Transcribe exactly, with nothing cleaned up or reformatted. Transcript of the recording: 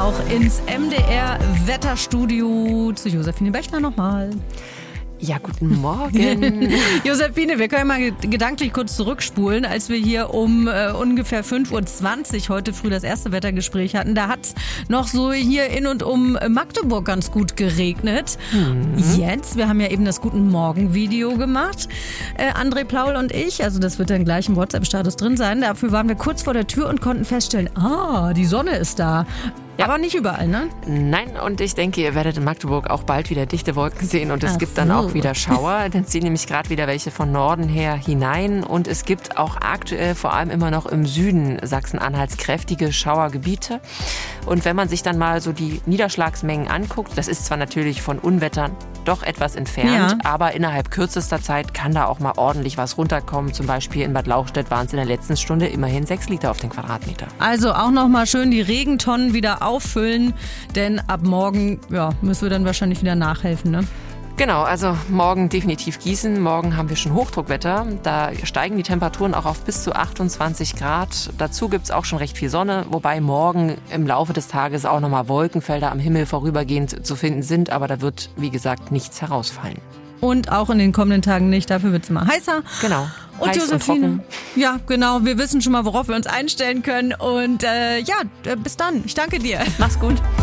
auch ins M D R-Wetterstudio zu Josephine Bechner nochmal. Ja, guten Morgen. Josephine, wir können mal gedanklich kurz zurückspulen, als wir hier um äh, ungefähr fünf Uhr zwanzig heute früh das erste Wettergespräch hatten. Da hat es noch so hier in und um Magdeburg ganz gut geregnet. Mhm. Jetzt, wir haben ja eben das Guten Morgen-Video gemacht, äh, André Plaul und ich, also das wird dann gleich im WhatsApp-Status drin sein. Dafür waren wir kurz vor der Tür und konnten feststellen, ah, die Sonne ist da. Ja. Aber nicht überall, ne? Nein, und ich denke, ihr werdet in Magdeburg auch bald wieder dichte Wolken sehen und es Ach gibt dann so. auch wieder Schauer. Dann ziehen nämlich gerade wieder welche von Norden her hinein und es gibt auch aktuell vor allem immer noch im Süden Sachsen-Anhalts kräftige Schauergebiete. Und wenn man sich dann mal so die Niederschlagsmengen anguckt, das ist zwar natürlich von Unwettern doch etwas entfernt, ja. aber innerhalb kürzester Zeit kann da auch mal ordentlich was runterkommen. Zum Beispiel in Bad Lauchstädt waren es in der letzten Stunde immerhin sechs Liter auf den Quadratmeter. Also auch noch mal schön die Regentonnen wieder auffüllen, denn ab morgen ja, müssen wir dann wahrscheinlich wieder nachhelfen, ne? Genau, also morgen definitiv Gießen. Morgen haben wir schon Hochdruckwetter. Da steigen die Temperaturen auch auf bis zu achtundzwanzig Grad. Dazu gibt es auch schon recht viel Sonne, wobei morgen im Laufe des Tages auch nochmal Wolkenfelder am Himmel vorübergehend zu finden sind. Aber da wird, wie gesagt, nichts herausfallen. Und auch in den kommenden Tagen nicht, dafür wird es immer heißer. Genau. Und heiß Josephine, und trocken. Ja, genau, wir wissen schon mal, worauf wir uns einstellen können. Und äh, ja, bis dann. Ich danke dir. Mach's gut.